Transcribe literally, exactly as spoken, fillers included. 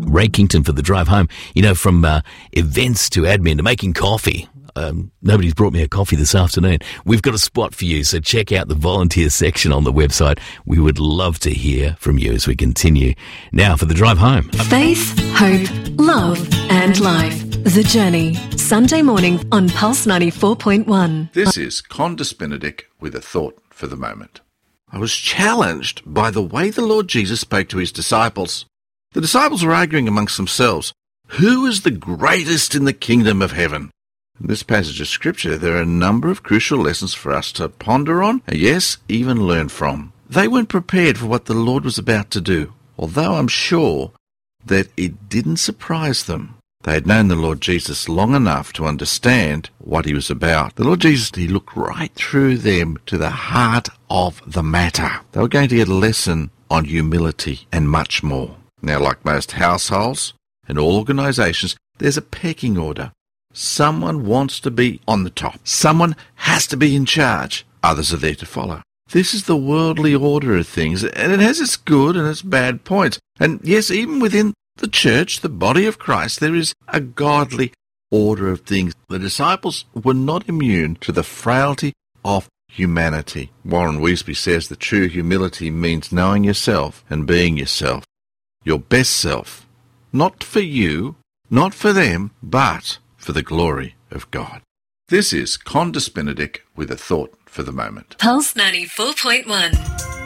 Ray Kington for the drive home. You know, from uh, events to admin to making coffee. Um, nobody's brought me a coffee this afternoon. We've got a spot for you, so check out the volunteer section on the website. We would love to hear from you as we continue. Now for the drive home. Faith, hope, love and life. The Journey. Sunday morning on Pulse ninety-four point one. This is Condis Benedict with a thought for the moment. I was challenged by the way the Lord Jesus spoke to his disciples. The disciples were arguing amongst themselves, who is the greatest in the kingdom of heaven? In this passage of Scripture, there are a number of crucial lessons for us to ponder on, and yes, even learn from. They weren't prepared for what the Lord was about to do, although I'm sure that it didn't surprise them. They had known the Lord Jesus long enough to understand what he was about. The Lord Jesus, he looked right through them to the heart of the matter. They were going to get a lesson on humility and much more. Now, like most households and all organisations, there's a pecking order. Someone wants to be on the top. Someone has to be in charge. Others are there to follow. This is the worldly order of things, and it has its good and its bad points. And yes, even within the church, the body of Christ, there is a godly order of things. The disciples were not immune to the frailty of humanity. Warren Wiersbe says that true humility means knowing yourself and being yourself, your best self, not for you, not for them, but for the glory of God. This is Condis Benedict with a thought for the moment. Pulse ninety-four point one.